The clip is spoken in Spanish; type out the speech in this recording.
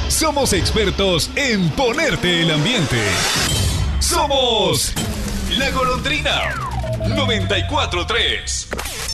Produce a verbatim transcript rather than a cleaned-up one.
somos expertos en ponerte el ambiente. Somos La Golondrina noventa y cuatro tres.